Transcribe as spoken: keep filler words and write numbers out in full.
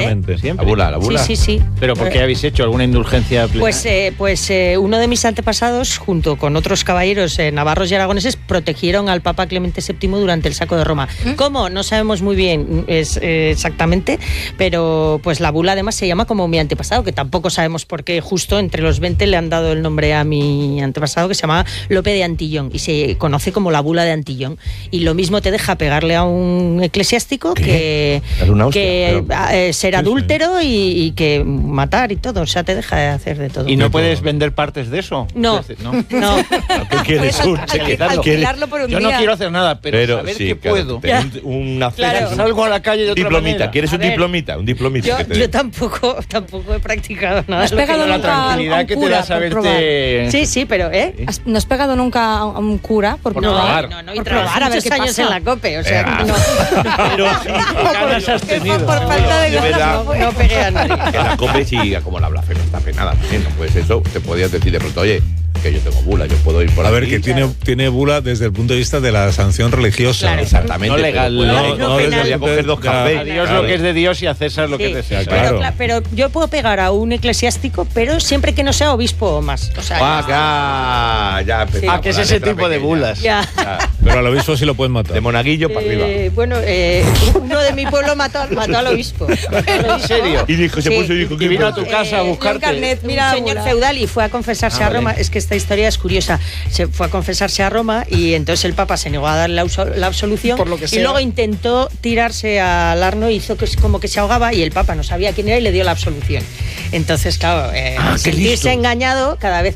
Exactamente. Siempre. La bula, la bula. Sí, sí, sí. ¿Pero por qué habéis hecho alguna indulgencia plenaria? Pues, eh, pues eh, uno de mis antepasados, junto con otros caballeros eh, navarros y aragoneses, protegieron al Papa Clemente séptimo durante el saco de Roma. ¿Mm? ¿Cómo? No sabemos muy bien es, eh, exactamente, pero pues la bula además se llama como mi antepasado, que tampoco sabemos por qué justo entre los veinte le han dado el nombre a mi antepasado, que se llama Lope de Antillón y se conoce como la bula de Antillón. Y lo mismo te deja pegarle a un eclesiástico ¿Qué? que, una hostia, que pero... eh, ser adúltero y, y que matar y todo. O sea, te deja hacer de todo. ¿Y no puedes vender partes de eso? No, no. no. ¿Qué quieres? Un, alquilarlo por un Yo día. no quiero hacer nada, pero, Pero saber sí, que claro, puedo. tener un- una Claro. cena, Salgo a la calle de otra diplomita. manera. ¿Quieres un A ver, diplomita? Un diplomita. Yo, que te yo den. tampoco, tampoco he practicado nada. ¿Has de lo que pegado no La nunca a un tranquilidad que te cura da por saberte... Sí, sí, pero ¿eh? ¿Has- ¿No has pegado nunca a un- a un cura por, Por probar? probar. No, no, y Por trabajar probar, a ver muchos qué años pasa. en la COPE, o sea, Venga. no, Pero sí, ganas has tenido. Por falta de de verdad. no, no pegué a nadie. Que la cope sí, como la blasfemia está penada también, ¿no? Pues eso, te podías decir de pronto, oye, que yo tengo bula, yo puedo ir por A aquí. ver, que tiene, tiene bula desde el punto de vista de la sanción religiosa. Claro. Exactamente. No legal. pero No, puedo- no no, penal. voy a coger dos Ya. cafés. A Dios Claro. lo que es de Dios y a César lo que Sí. es de César. Claro. Pero, cla- pero yo puedo pegar a un eclesiástico, pero siempre que no sea obispo o más. O sea, Ah, ya, ya empezamos Ah, que es la ese letra tipo de pequeña. bulas. ya. Ya. Pero al obispo sí lo pueden matar. De monaguillo para arriba. Eh, bueno, eh, uno de mi pueblo mató, mató al obispo. ¿En serio? Y dijo, se Sí. puso y dijo, Y ¿qué vino a pasa? tu casa a Eh, Un buscarte. carnet, Un mira, señor bula. feudal y fue a confesarse Ah, a Roma. vale. Es que esta historia es curiosa. Se fue a confesarse a Roma y entonces el Papa se negó a darle la, absol- la absolución. Por lo que y sea. luego intentó tirarse al Arno, hizo que es como que se ahogaba y el Papa no sabía quién era y le dio la absolución. Entonces, claro, eh, Ah, qué sentirse listo. engañado cada vez